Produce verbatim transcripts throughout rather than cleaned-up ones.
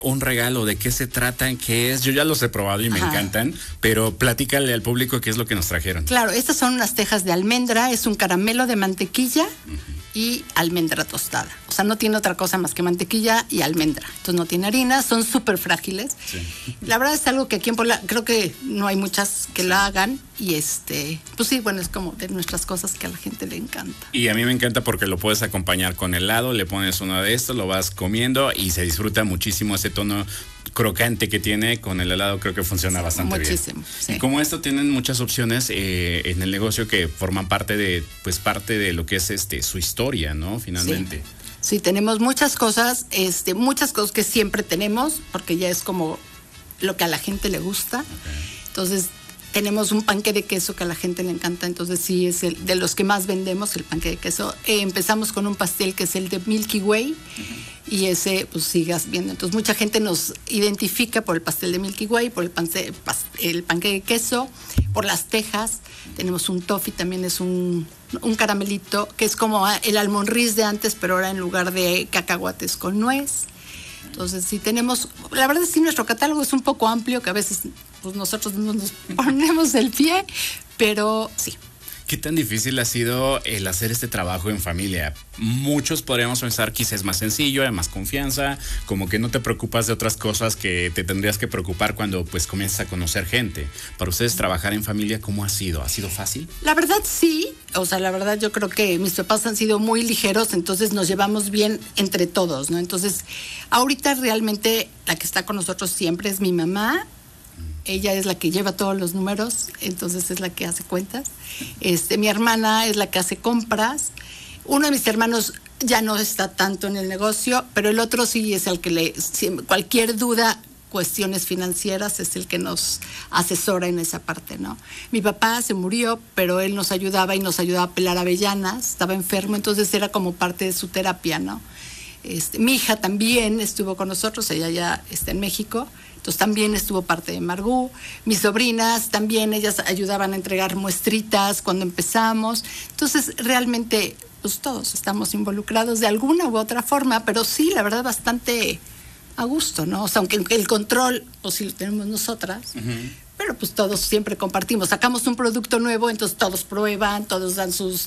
un regalo, ¿de qué se tratan? ¿Qué es? Yo ya los he probado y me Ajá. encantan, pero platícale al público qué es lo que nos trajeron. Claro, estas son unas tejas de almendra, es un caramelo de mantequilla uh-huh. y almendra tostada. O sea, no tiene otra cosa más que mantequilla y almendra. Entonces no tiene harina, son súper frágiles. Sí. La verdad es algo que aquí en Puebla creo que no hay muchas que la hagan y este, pues sí, bueno, es como de nuestras cosas que a la gente le encanta. Y a mí me encanta porque lo puedes acompañar con helado, le pones uno de estos, lo vas comiendo y se disfruta muchísimo ese tono crocante que tiene con el helado. Creo que funciona sí, bastante muchísimo, bien. Sí. Y como esto tienen muchas opciones eh, en el negocio que forman parte de, pues parte de lo que es este su historia, ¿no? Finalmente. Sí, sí tenemos muchas cosas, este, muchas cosas que siempre tenemos, porque ya es como lo que a la gente le gusta. Okay. Entonces, tenemos un panque de queso que a la gente le encanta, entonces sí es el de los que más vendemos, el panque de queso. Eh, empezamos con un pastel que es el de Milky Way, uh-huh. y ese pues sigas viendo. Entonces mucha gente nos identifica por el pastel de Milky Way, por el, panque, el panque de queso, por las tejas. Tenemos un toffee, también es un, un caramelito, que es como el almonriz de antes, pero ahora en lugar de cacahuates con nuez. Entonces sí tenemos, la verdad sí nuestro catálogo es un poco amplio, que a veces pues nosotros no nos ponemos el pie, pero sí. ¿Qué tan difícil ha sido el hacer este trabajo en familia? Muchos podríamos pensar quizás es más sencillo, hay más confianza, como que no te preocupas de otras cosas que te tendrías que preocupar cuando pues comienzas a conocer gente. Para ustedes trabajar en familia, ¿cómo ha sido? ¿Ha sido fácil? La verdad sí, o sea, la verdad yo creo que mis papás han sido muy ligeros, entonces nos llevamos bien entre todos, ¿no? Entonces, ahorita realmente la que está con nosotros siempre es mi mamá. Ella es la que lleva todos los números, entonces es la que hace cuentas. Este, mi hermana es la que hace compras. Uno de mis hermanos ya no está tanto en el negocio, pero el otro sí es el que le... Cualquier duda, cuestiones financieras, es el que nos asesora en esa parte, ¿no? Mi papá se murió, pero él nos ayudaba y nos ayudaba a pelar avellanas. Estaba enfermo, entonces era como parte de su terapia, ¿no? Este, mi hija también estuvo con nosotros, ella ya está en México. Entonces también estuvo parte de Margú. Mis sobrinas también, ellas ayudaban a entregar muestritas cuando empezamos. Entonces realmente pues todos estamos involucrados de alguna u otra forma, pero sí, la verdad, bastante a gusto, ¿no? O sea, aunque el control pues sí lo tenemos nosotras, uh-huh. pero pues todos siempre compartimos. Sacamos un producto nuevo, entonces todos prueban, todos dan sus,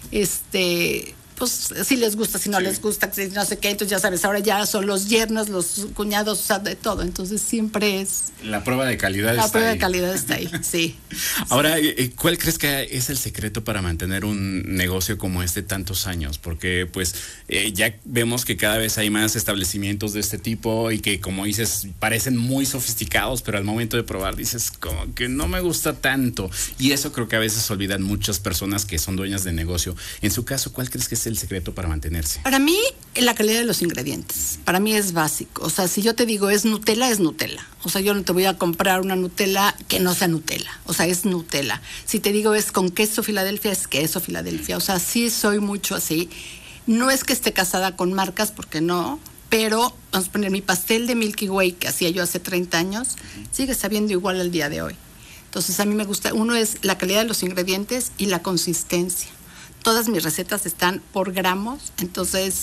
este... pues si les gusta, si no sí. les gusta, si no sé qué, entonces ya sabes, ahora ya son los yernos, los cuñados, o sea, de todo, entonces siempre es... La prueba de calidad la está prueba ahí. de calidad está ahí, sí. Ahora, ¿cuál crees que es el secreto para mantener un negocio como este tantos años? Porque pues eh, ya vemos que cada vez hay más establecimientos de este tipo y que, como dices, parecen muy sofisticados, pero al momento de probar dices, como que no me gusta tanto, y eso creo que a veces olvidan muchas personas que son dueñas de negocio. En su caso, ¿cuál crees que es el secreto para mantenerse? Para mí, la calidad de los ingredientes. Para mí es básico. O sea, si yo te digo es Nutella, es Nutella. O sea, yo no te voy a comprar una Nutella que no sea Nutella. O sea, es Nutella. Si te digo es con queso Filadelfia, es queso Filadelfia. O sea, sí soy mucho así. No es que esté casada con marcas, porque no, pero vamos a poner mi pastel de Milky Way que hacía yo hace treinta años, sigue sabiendo igual al día de hoy. Entonces, a mí me gusta, uno es la calidad de los ingredientes y la consistencia. Todas mis recetas están por gramos, entonces,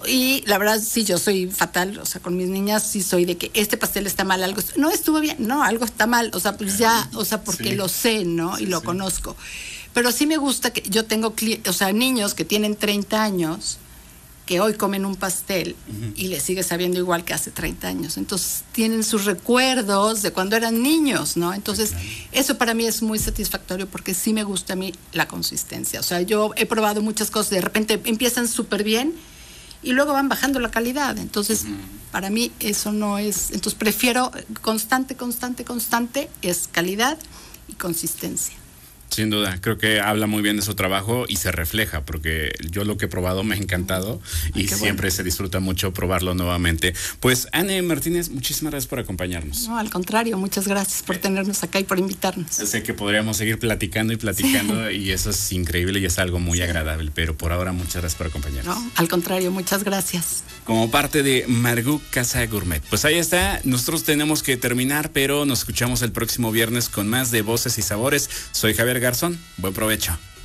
y la verdad sí, yo soy fatal, o sea, con mis niñas sí soy de que este pastel está mal, algo, no estuvo bien, no, algo está mal, o sea, pues ya, o sea, porque sí. lo sé, ¿no? Sí, y lo sí. conozco. Pero sí me gusta que yo tengo, o sea, niños que tienen treinta años, que hoy comen un pastel uh-huh. y les sigue sabiendo igual que hace treinta años. Entonces tienen sus recuerdos de cuando eran niños, ¿no? Entonces okay. eso para mí es muy satisfactorio porque sí me gusta a mí la consistencia. O sea, yo he probado muchas cosas, de repente empiezan súper bien y luego van bajando la calidad. Entonces uh-huh. para mí eso no es... Entonces prefiero constante, constante, constante, es calidad y consistencia. Sin duda, creo que habla muy bien de su trabajo y se refleja, porque yo lo que he probado me ha encantado y Ay, siempre bueno. se disfruta mucho probarlo nuevamente. Pues, Anne Martínez, muchísimas gracias por acompañarnos. No, al contrario, muchas gracias por tenernos acá y por invitarnos. Sé que podríamos seguir platicando y platicando sí. y eso es increíble y es algo muy sí. agradable, pero por ahora muchas gracias por acompañarnos. No, al contrario, muchas gracias. Como parte de Margú Casa Gourmet. Pues ahí está, nosotros tenemos que terminar, pero nos escuchamos el próximo viernes con más de Voces y Sabores. Soy Javier Garzón, buen provecho.